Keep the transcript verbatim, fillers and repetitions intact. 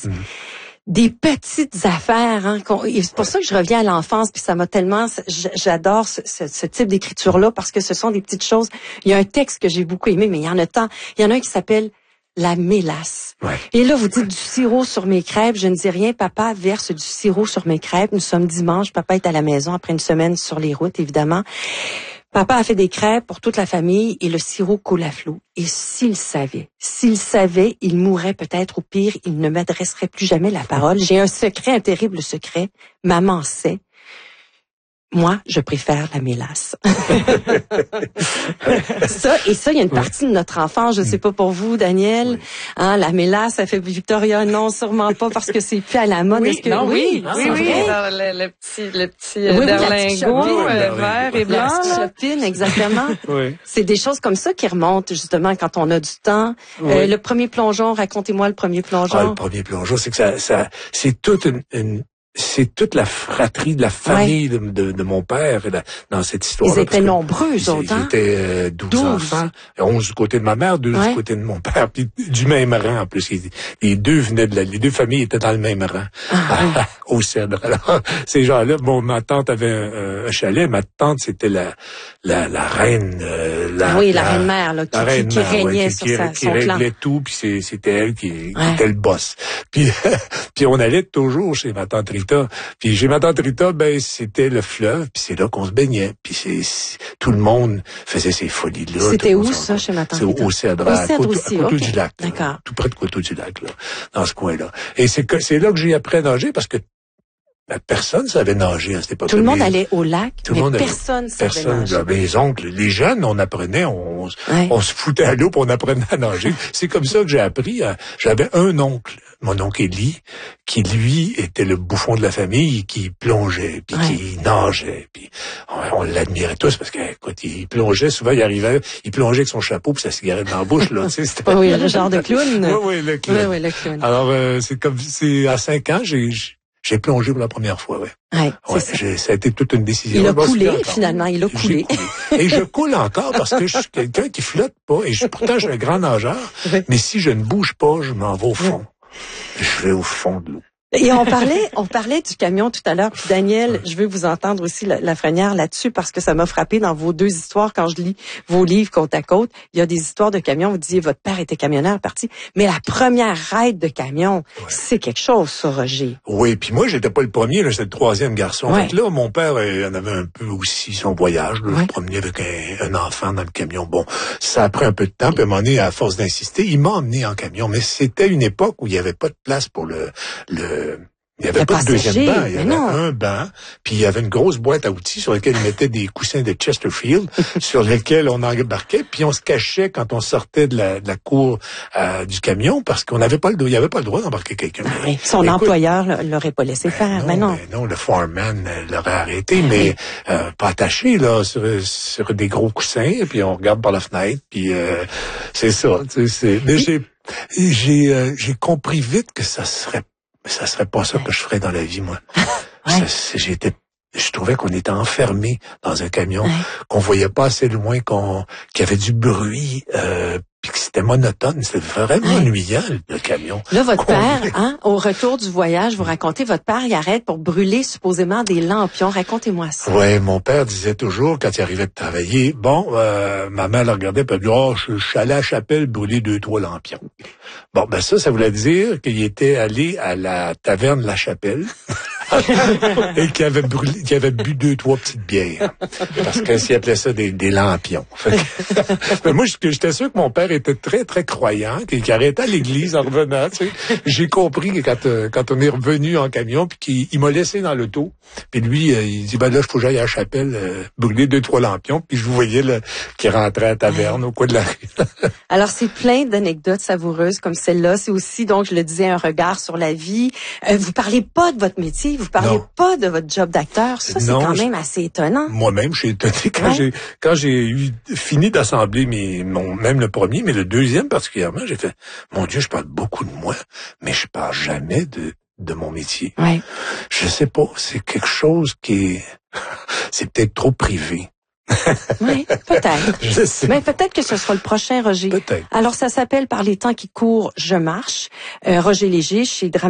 mélasse. Mmh. Des petites affaires, hein. Et c'est pour ça que je reviens à l'enfance, puis ça m'a tellement, j'adore ce, ce, ce type d'écriture-là, parce que ce sont des petites choses. Il y a un texte que j'ai beaucoup aimé, mais il y en a tant. Il y en a un qui s'appelle La mélasse. Ouais. Et là, vous dites du sirop sur mes crêpes. Je ne dis rien. Papa verse du sirop sur mes crêpes. Nous sommes dimanche. Papa est à la maison après une semaine sur les routes, évidemment. Papa a fait des crêpes pour toute la famille et le sirop coule à flot. Et s'il savait, s'il savait, il mourrait peut-être, au pire, il ne m'adresserait plus jamais la parole. J'ai un secret, un terrible secret. Maman sait. Moi, je préfère la mélasse. ça, et ça, il y a une partie de notre enfance, je sais pas pour vous, Daniel. Oui. Hein, la mélasse, ça fait Victoria, non, sûrement pas, parce que c'est plus à la mode. Oui, Est-ce que, non, oui, oui, oui, oui. Alors, le, le petit, le petit oui, oui, berlingot euh, vert et blanc. La petite chopine, exactement. Oui. C'est des choses comme ça qui remontent, justement, quand on a du temps. Oui. Euh, le premier plongeon, racontez-moi le premier plongeon. Ah, le premier plongeon, c'est que ça, ça, c'est toute une, une c'est toute la fratrie de la famille ouais. de, de, de mon père là, dans cette histoire. Ils étaient nombreux, eux autres. Ils étaient euh, douze enfants, onze du côté de ma mère, deux ouais. du côté de mon père, puis du même rang en plus. Les deux venaient de la, les deux familles étaient dans le même rang, ah, au Cèdre. Alors ces gens-là, bon, ma tante avait un, un chalet, ma tante c'était la la, la reine, euh, la, oui, la, la reine mère là, qui, la reine qui, qui régnait ouais, sur qui, sa, qui, son qui clan. réglait tout, puis c'est, c'était elle qui, ouais. qui était le boss. Puis puis on allait toujours chez ma tante Rita. Puis chez ma tante Rita, ben c'était le fleuve, puis c'est là qu'on se baignait. Puis c'est, c'est tout le monde faisait ces folies là. C'était où ça chez ma tante Rita? C'est au Cèdre, au Cèdre à Coteau, aussi, à Coteau okay. du Lac. D'accord. Là, tout près de Coteau du Lac là, dans ce coin-là. Et c'est que c'est là que j'ai appris à nager parce que ben, personne savait nager à cette époque. Tout le monde mais, allait au lac, tout mais le monde personne allait, savait personne, nager. Là, mes oncles, les jeunes, on apprenait, on, ouais. on se foutait à l'eau puis on apprenait à nager. C'est comme ça que j'ai appris. À, j'avais un oncle, mon oncle Élie, qui lui était le bouffon de la famille, qui plongeait, puis ouais. qui nageait, puis on, on l'admirait tous parce que quand il plongeait, souvent il arrivait, il plongeait avec son chapeau puis sa cigarette dans la bouche là. Tu sais, c'était... Oui, le genre de clown. Oui, oui, le clown. Oui, oui, le clown. Alors euh, c'est comme, c'est à cinq ans, j'ai J'ai plongé pour la première fois, ouais. Ouais, ouais c'est j'ai, ça a été toute une décision. Il a coulé, finalement, il a coulé. coulé. Et je coule encore parce que je suis quelqu'un qui flotte pas. Et je, pourtant, je suis un grand nageur. Oui. Mais si je ne bouge pas, je m'en vais au fond. Oui. Je vais au fond de l'eau. Et on parlait, on parlait du camion tout à l'heure. Puis Daniel, je veux vous entendre aussi la, Lafrenière là-dessus parce que ça m'a frappé dans vos deux histoires quand je lis vos livres côte à côte. Il y a des histoires de camions. Vous disiez votre père était camionneur parti, mais la première ride de camion, ouais. c'est quelque chose, ça, Roger. Oui, puis moi j'étais pas le premier, là, j'étais le troisième garçon. Ouais. Fait là, mon père euh, en avait un peu aussi son voyage. Là, ouais. Je promenais avec un, un enfant dans le camion. Bon, ça a pris un peu de temps. Puis à un moment donné, à force d'insister, il m'a emmené en camion. Mais c'était une époque où il y avait pas de place pour le le Il n'y avait pas de deuxième banc, il y avait non. un banc, puis il y avait une grosse boîte à outils sur laquelle ils mettaient des coussins de Chesterfield, sur lesquels on embarquait, puis on se cachait quand on sortait de la, de la cour euh, du camion, parce qu'on n'avait pas le droit, il n'y avait pas le droit d'embarquer quelqu'un. Ben oui, son Écoute, employeur l'aurait pas laissé ben faire, non, mais non. Ben non, le foreman l'aurait arrêté, ben mais oui. euh, pas attaché là sur, sur des gros coussins, puis on regarde par la fenêtre, puis euh, c'est ça. Tu sais, c'est, mais j'ai j'ai euh, j'ai compris vite que ça serait Mais ça serait pas ça que je ferais dans la vie, moi. Ouais. Ça, j'étais, je trouvais qu'on était enfermé dans un camion, ouais. qu'on voyait pas assez loin, qu'on, qu'il y avait du bruit, euh, puis que c'était monotone. C'était vraiment ouais. ennuyant, le camion. Là, votre père, hein, au retour du voyage, vous racontez, votre père, il arrête pour brûler supposément des lampions. Racontez-moi ça. Ouais, mon père disait toujours, quand il arrivait de travailler, bon, euh, ma mère le regardait, puis elle dit, oh, je, je suis allé à la chapelle brûler deux, trois lampions. Bon, ben ça, ça voulait dire qu'il était allé à la taverne La Chapelle et qu'il avait brûlé, qu'il avait bu deux, trois petites bières. Parce que s'il appelait ça des, des lampions. Fait que, ben moi, j'étais sûr que mon père était très, très croyant, qu'il, qu'il arrêtait à l'église en revenant, tu sais. J'ai compris que quand, euh, quand on est revenu en camion, puis qu'il il m'a laissé dans l'auto, puis lui, euh, il dit, ben là, il faut que j'aille à la chapelle, euh, brûler deux, trois lampions, puis je vous voyais là, qu'il rentrait à la taverne au coin de la rue. Alors, c'est plein d'anecdotes savoureuses comme celle-là. C'est aussi, donc, je le disais, un regard sur la vie. Euh, vous parlez pas de votre métier, vous parlez non. pas de votre job d'acteur. Ça, non, c'est quand même assez étonnant. Moi-même, je suis étonné quand ouais. j'ai quand j'ai eu fini d'assembler mes mon même le premier, mais le deuxième particulièrement, j'ai fait mon Dieu, je parle beaucoup de moi, mais je parle jamais de de mon métier. Ouais. Je sais pas, c'est quelque chose qui est c'est peut-être trop privé. Oui, peut-être. Je sais. Mais peut-être que ce sera le prochain, Roger. Peut-être. Alors, ça s'appelle Par les temps qui courent, je marche. Euh, Roger Léger, chez Drame